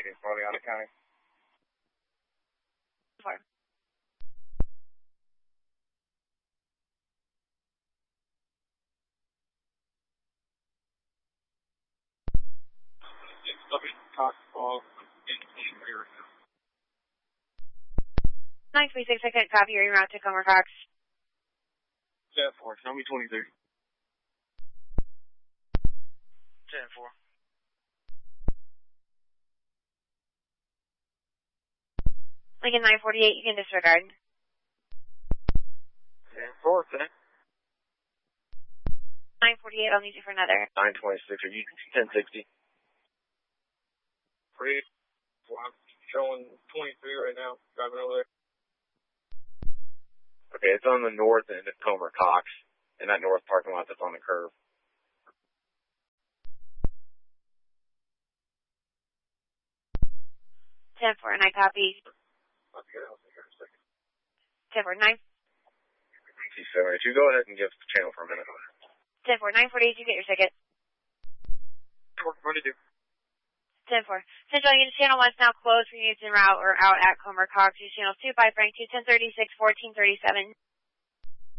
in Colorado County. 4. Cox Falls in 23 right now. 936, I couldn't copy your route to Comer Cox. 10-4, show me 23. 10-4. Lincoln 948, you can disregard. 10-4, sir. 948, I'll need you for another. 926, are you 1060? Pretty. Well, I'm showing 23 right now, driving over there. Okay, it's on the north end of Comer Cox, in that north parking lot that's on the curve. 10-4, and I copy. Let's get out here in a second. 10-4, 9. T782, go ahead and give the channel for a minute. 10-4, 948, you get your ticket. 442. 10-4. Central Unit Channel 1 is now closed for units en route or out at Comer Cox. Use Channel 2 by Frank 2, 1036, 1437.